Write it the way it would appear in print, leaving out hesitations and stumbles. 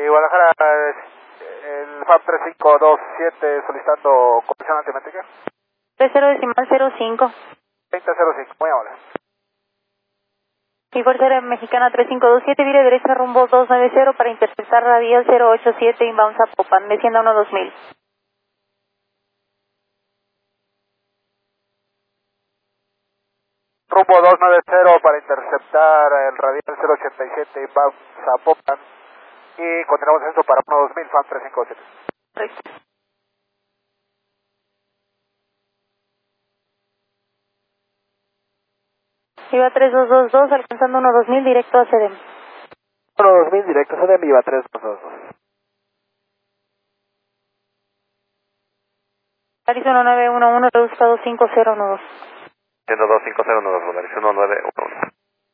Guadalajara, el FAB 3527 solicitando conexión altimétrica. 30.05. 3005, muy amable. Y Fuerza Aérea Mexicana 3527, vire derecha rumbo 290 para interceptar radial 087 inbound Zapopan, descienda 12000. Rumbo 290 para interceptar el radial 087 inbound Zapopan y continuamos esto para 12000, FAB 3527. Correcto. Iba 3222, alcanzando 12000, directo a CDM. 12000, directo a CDM, iba 3222. París 1911, reduzca 250 nudos. 10250 nudos, Volaris 1911.